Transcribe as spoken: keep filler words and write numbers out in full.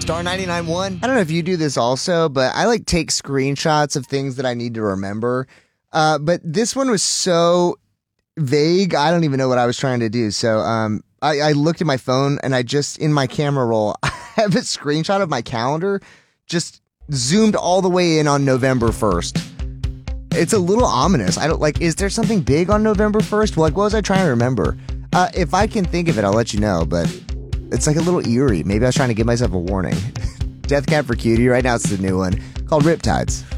Star ninety-nine one. I don't know if you do this also, but I like take screenshots of things that I need to remember. Uh, but this one was so vague. I don't even know what I was trying to do. So um, I, I looked at my phone and I just, in my camera roll, I have a screenshot of my calendar just zoomed all the way in on November first. It's a little ominous. I don't like, is there something big on November first? Like, what was I trying to remember? Uh, if I can think of it, I'll let you know, but it's like a little eerie. Maybe I was trying to give myself a warning. Death Cab for Cutie. Right now it's the new one called Riptides.